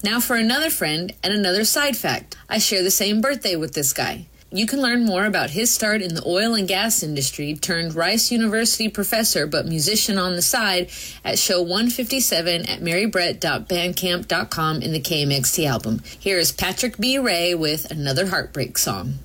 Now for another friend and another side fact. I share the same birthday with this guy. You can learn more about his start in the oil and gas industry, turned Rice University professor but musician on the side, at show 157 at marybrett.bandcamp.com in the KMXT album. Here is Patrick B. Ray with Another Heartbreak Song.